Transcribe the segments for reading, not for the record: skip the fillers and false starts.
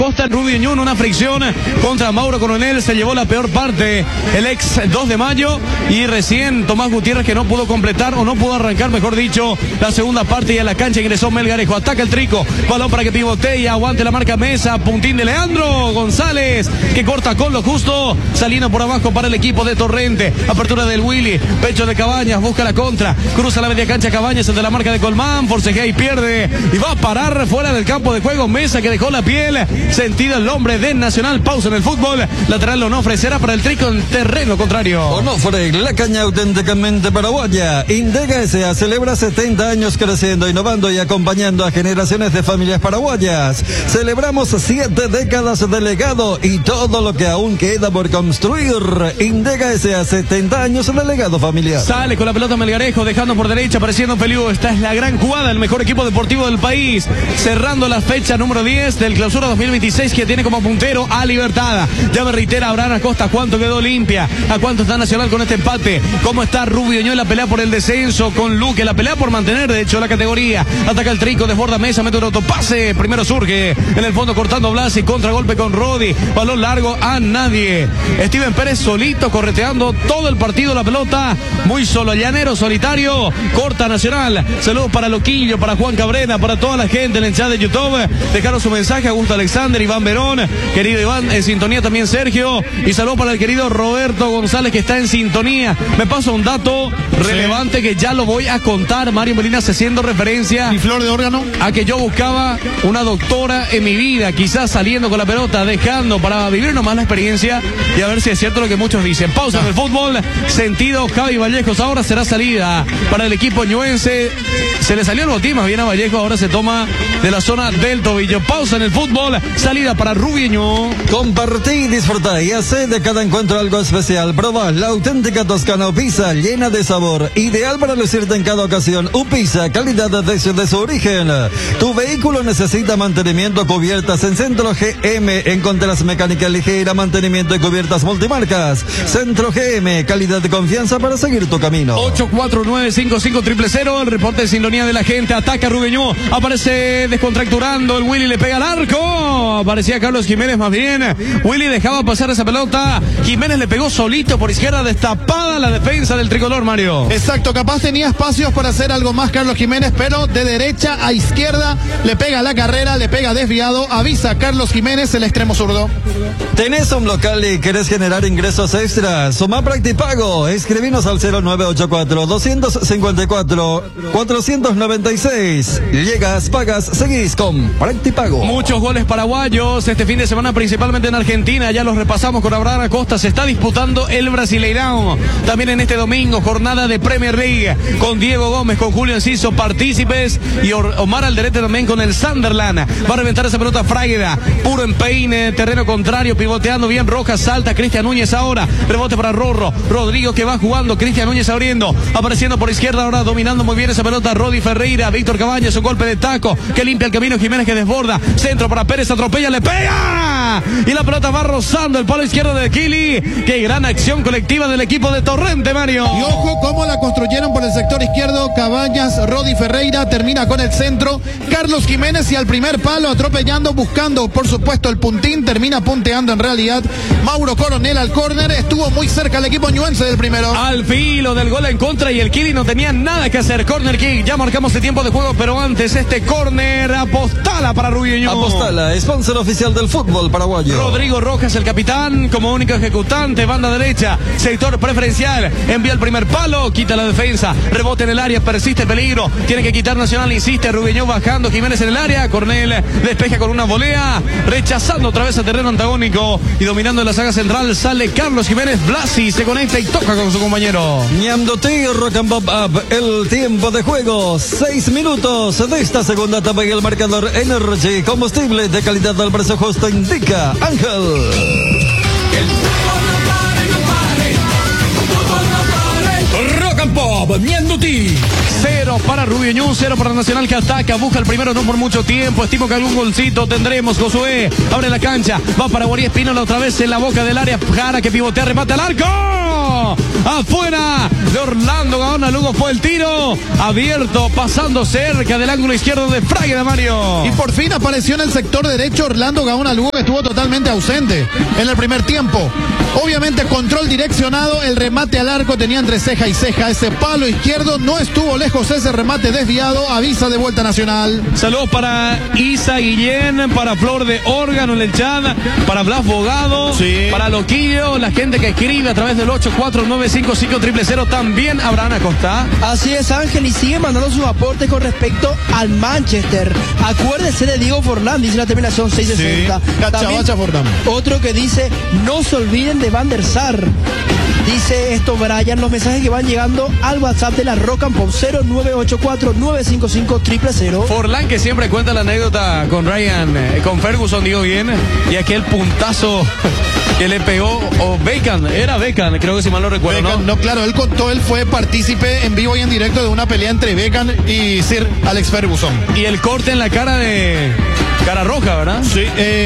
Acosta, Rubio Ñón, una fricción contra Mauro Coronel, se llevó la peor parte el ex 2 de mayo y recién Tomás Gutiérrez, que no pudo completar o no pudo arrancar, mejor dicho, la segunda parte, y a la cancha ingresó Melgarejo. Ataca el Trico, balón para que pivotee y aguante la marca Mesa, puntín de Leandro González, que corta con lo justo, saliendo por abajo para el equipo de Torrente. Apertura del Willy, pecho de Cabañas, busca la contra, cruza la media cancha Cabañas ante la marca de Colmán, forcejea y pierde, y va a parar fuera del campo de juego Mesa, que dejó la piel, sentido el hombre de Nacional. Pausa en el fútbol, lateral Onofre será para el Trico en terreno contrario. Onofre, la caña auténticamente paraguaya. Indega S.A. celebra 70 años creciendo, innovando y acompañando a generaciones de familias paraguayas. Celebramos 7 décadas de legado y todo lo que aún queda por construir. Indega S.A. 70 años de legado familiar. Sale con la pelota Melgarejo, dejando por derecha, apareciendo Feliu. Esta es la gran jugada, el mejor equipo deportivo del país, cerrando la fecha número 10 del Clausura 2026, que tiene como puntero a Libertad. Ya me reitera Abraham Acosta, ¿cuánto quedó Olimpia? ¿A cuánto está Nacional con este empate? ¿Cómo está Rubio Ñón en la pelea por el descenso con Luque? La pelea por mantener, de hecho, la categoría. Ataca el Trico, desborda Mesa, mete un autopase. Primero surge en el fondo cortando a Blasi, contragolpe con Rodi. Balón largo a nadie. Steven Pérez solito, correteando todo el partido la pelota. Muy solo, llanero, solitario. Corta Nacional. Saludos para Loquillo, para Juan Cabrera, para toda la gente en el chat de YouTube. Dejaron su mensaje, Augusto Alexander, Iván Verón, querido Iván, en sintonía también Sergio. Y saludos para el querido Roberto González, que está en sintonía. Me pasa un dato relevante que ya lo voy a contar. Mario Molina haciendo referencia. ¿Y flor de órgano? A que yo buscaba una doctora en mi vida, quizás saliendo con la pelota, dejando para vivir nomás la experiencia y a ver si es cierto lo que muchos dicen. Pausa en el fútbol, sentido Javi Vallejos. Ahora será salida para el equipo ñuense. Se le salió el botín más bien a Vallejo, ahora se toma de la zona del tobillo. Pausa en el fútbol, salida para Rubio Ñón. Compartí, disfruta y hace de cada encuentro algo especial. Proba la auténtica Toscana Upisa, llena de sabor, ideal para lucirte en cada ocasión. Upisa, calidad desde su origen. Tu vehículo necesita mantenimiento, cubiertas en Centro GM. Encontrarás mecánica ligera, mantenimiento y cubiertas multimarcas. Centro GM, calidad de confianza para seguir tu camino. 849-5500, el reporte de sintonía de la gente. Ataca Rubio Ñón, aparece descontracturando el Willy, le pega al arco. Aparecía Carlos Jiménez más bien. Willy dejaba pasar esa pelota. Jiménez le pegó solito por izquierda, destapada la defensa del tricolor, Mario. Exacto, capaz tenía espacios para hacer algo más Carlos Jiménez, pero de derecha a izquierda le pega la carrera, le pega desviado. Avisa Carlos Jiménez, el extremo zurdo. ¿Tenés un local y querés generar ingresos extras? Suma Practipago. Escribinos al 0984-254-496. Llegas, pagas, seguís con Practipago. Muchos goles paraguayos este fin de semana, principalmente en Argentina. Ya los repasamos con Abraham Acosta. Se está disputando el Brasileirão. También en este domingo, jornada de Premier League, con Diego Gómez, con Julio Enciso, partícipes, y Omar Alderete también con el Sunderland. Va a reventar esa pelota Fragueda, puro empeine, terreno contrario, pivoteando bien Rojas, salta Cristian Núñez ahora, rebote para Rorro, Rodrigo que va jugando, Cristian Núñez abriendo, apareciendo por izquierda ahora, dominando muy bien esa pelota Rodi Ferreira, Víctor Cabañas, un golpe de taco que limpia el camino, Jiménez que desborda, centro para Pérez, atropella, le pega, y la pelota va rozando el palo izquierdo de Kili. Qué gran acción colectiva del equipo de Torrente, Mario. Y ojo cómo la construyeron por el sector izquierdo, Cabañas, Rodi Ferreira, termina con el centro, Carlos Jiménez y al primer palo atropellando, buscando por supuesto el puntín, termina punteando en realidad Mauro Coronel al córner, estuvo muy cerca el equipo ñuense del primero. Al filo del gol en contra y el Kili no tenía nada que hacer, corner kick, ya marcamos el tiempo de juego, pero antes este córner, Apostala para Rubio Ñón. Apostala, sponsor oficial del fútbol paraguayo. Rodrigo Rojas, el capitán, como único ejecutante, banda derecha, sector preferencial, envía el primer palo, quita la defensa, rebote en el área, persiste el peligro, tiene que quitar Nacional, insiste Rubio Ñón bajando, Jiménez en el área, Cornel despeja con una volea, rechazando otra vez el terreno antagónico y dominando en la saga central, sale Carlos Jiménez, Blasi se conecta y toca con su compañero. Ñamdoti, Rock and Pop Up, el tiempo de juego, 6 minutos de esta segunda etapa y el marcador Energy, combustible de calidad al precio justo, indica Ángel. Rock and Pop. Pop, Mienduti. 0 para Rubio Ñu, 0 para Nacional que ataca, busca el primero, no por mucho tiempo. Estimo que algún golcito tendremos. Josué abre la cancha, va para Guarí Espínola otra vez en la boca del área. Jara que pivotea, remate al arco. Afuera de Orlando Gaona. Luego fue el tiro abierto, pasando cerca del ángulo izquierdo de Fraga de Mario. Y por fin apareció en el sector derecho Orlando Gaona Lugo, que estuvo totalmente ausente en el primer tiempo. Obviamente control direccionado, el remate al arco tenía entre ceja y ceja ese palo izquierdo, no estuvo lejos ese remate desviado, avisa de vuelta Nacional. Saludos para Isa Guillén, para Flor de Órgano en el chat, para Blas Bogado, sí, para Loquillo, la gente que escribe a través del 8495500, también Abraham Acosta. Así es, Ángel, y sigue mandando sus aportes con respecto al Manchester. Acuérdese de Diego Forlán, dice la terminación 660. Sí, También Forlán. otro que dice, no se olviden de Van der Sar. Dice esto Brian, los mensajes que van llegando al WhatsApp de la Rock and Pop 0984-955-000. Forlán que siempre cuenta la anécdota con Ryan, con Ferguson, digo bien, y aquel puntazo que le pegó, o Beckham, era Beckham, creo que si mal no recuerdo, Beckham, ¿no? no, claro, él contó, él fue partícipe en vivo y en directo de una pelea entre Beckham y Sir Alex Ferguson. Y el corte en la cara de... cara roja, ¿verdad? Sí.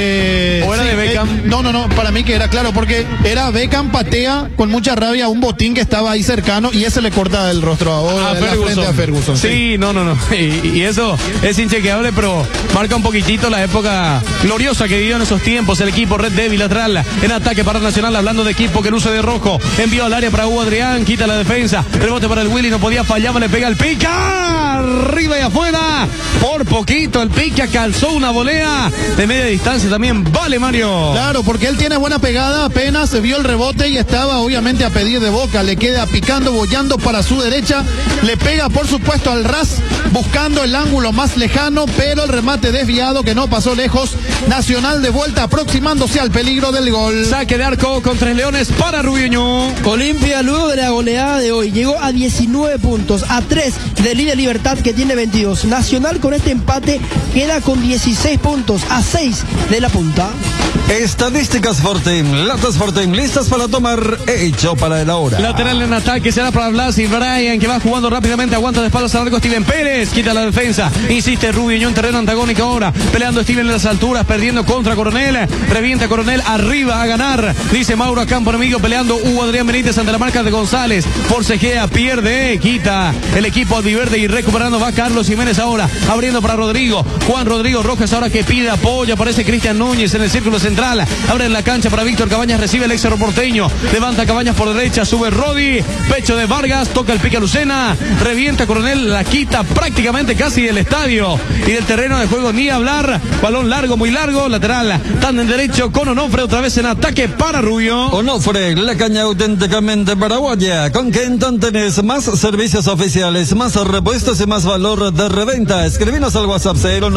¿O era de Beckham? No, para mí que era claro, porque era Beckham patea con mucha rabia a un botín que estaba ahí cercano y ese le corta el rostro a Ferguson. Sí, no. Y eso es inchequeable, pero marca un poquitito la época gloriosa que vivió en esos tiempos. El equipo Red Devil lateral en ataque para Nacional, hablando de equipo que luce de rojo. Envió al área para Hugo Adrián, quita la defensa. Rebote para el Willy, no podía fallar, le pega el pica. Arriba y afuera. Por poquito el pica calzó una volea de media distancia también. Vale, Mario. Claro, porque él tiene buena pegada, apenas se vio el rebote y estaba obviamente a pedir de boca. Le queda picando, bollando para su derecha. Le pega, por supuesto, al ras, buscando el ángulo más lejano, pero el remate desviado que no pasó lejos. Nacional de vuelta, aproximándose al peligro del gol. Saque de arco con 3 leones para Rubio Ñu. Olimpia, luego de la goleada de hoy, llegó a 19 puntos, a 3 de Líder Libertad, que tiene 22. Nacional con este empate queda con 16 puntos, a 6 de la punta. Estadísticas Fortim, latas Fortim, listas para tomar, hecho para el ahora. Lateral en ataque será para Blas y Brian, que va jugando rápidamente, aguanta de espaldas al arco Steven Pérez, quita la defensa, insiste Rubio Ñu en terreno antagónico ahora, peleando Steven en las alturas, perdiendo contra Coronel, revienta Coronel, arriba a ganar, dice Mauro Campo enemigo, peleando Hugo Adrián Benítez ante la marca de González, forcejea, pierde, quita el equipo albiverde y recuperando va Carlos Jiménez ahora, abriendo para Rodrigo, Juan Rodrigo Rojas ahora que pide apoyo, aparece Cristian Núñez en el círculo central, abre en la cancha para Víctor Cabañas, recibe el ex Porteño, levanta Cabañas por derecha, sube Rodi, pecho de Vargas, toca el pique a Lucena, revienta Coronel, la quita prácticamente casi del estadio y del terreno de juego, ni hablar, balón largo, muy largo, lateral, tan en derecho con Onofre, otra vez en ataque para Rubio. Onofre, la caña auténticamente paraguaya. Con Kenton tenés más servicios oficiales, más repuestos y más valor de reventa. Escribinos al WhatsApp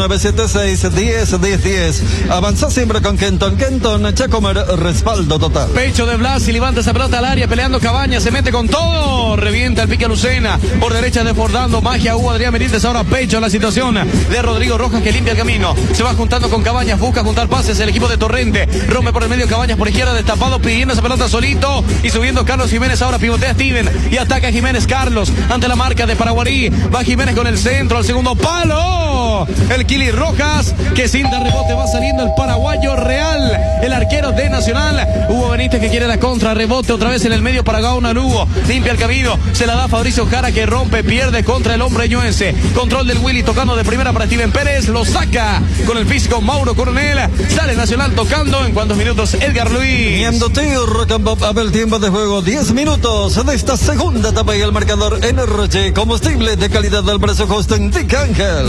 0976-10-10-10. Avanza siempre con Kenton. Kenton, Chacomer, respaldo total. Pecho de Blas y levanta esa pelota al área, peleando Cabañas, se mete con todo, revienta el pique a Lucena, por derecha desbordando, magia Hugo Adrián Benítez, ahora pecho la situación de Rodrigo Rojas que limpia el camino, se va juntando con Cabañas, busca juntar pases el equipo de Torrente, rompe por el medio Cabañas por izquierda, destapado, pidiendo esa pelota solito y subiendo Carlos Jiménez, ahora pivotea Steven y ataca Jiménez Carlos ante la marca de Paraguarí, va Jiménez con el centro, al segundo palo, el Kili Rojas que sin dar rebote va saliendo el paraguayo Real, el arquero de Nacional, Hugo Benítez que quiere la contra, rebote otra vez en el medio para Gaona Lugo, limpia el camino, se la da Fabricio Jara que rompe, pierde contra el hombre ñuense, control del Willy tocando de primera para Steven Pérez, lo saca con el físico Mauro Coronel, sale Nacional tocando, en cuántos minutos Edgar Luis. Mienduti, Rock and Pop, a ver, tiempo de juego, 10 minutos de esta segunda etapa y el marcador Energy, combustible de calidad del precio justo en Dick Ángel.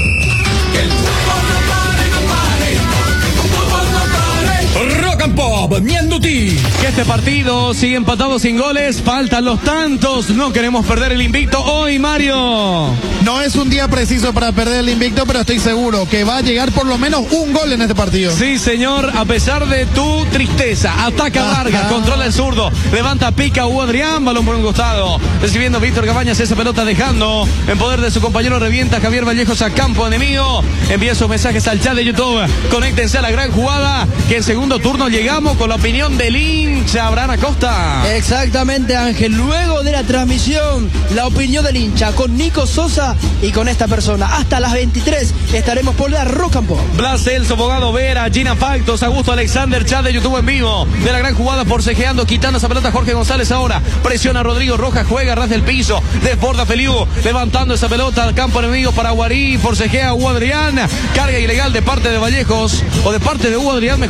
Rock and Pop, Mienduti. Que este partido sigue empatado sin goles, faltan los tantos, no queremos perder el invicto hoy, Mario. No es un día preciso para perder el invicto, pero estoy seguro que va a llegar por lo menos un gol en este partido. Sí, señor, a pesar de tu tristeza, ataca Vargas, controla el zurdo, levanta, pica Hugo Adrián, balón por un costado, recibiendo Víctor Cabañas esa pelota, dejando en poder de su compañero, revienta Javier Vallejos a campo enemigo, envía sus mensajes al chat de YouTube, conéctense a la gran jugada, que en segundo turno llegamos con la opinión del hincha Abraham Acosta. Exactamente, Ángel. Luego de la transmisión, la opinión del hincha con Nico Sosa y con esta persona. Hasta las 23 estaremos por la Rock and Pop. Blas Celso, Bogado Vera, Gina Factos, Augusto Alexander, chat de YouTube en vivo. De la gran jugada forcejeando, quitando esa pelota Jorge González ahora. Presiona a Rodrigo Rojas, juega ras del piso. Desborda Feliu, levantando esa pelota al campo enemigo para Guarí. Forcejea Hugo Adrián. Carga ilegal de parte de Vallejos, o de parte de Hugo Adrián.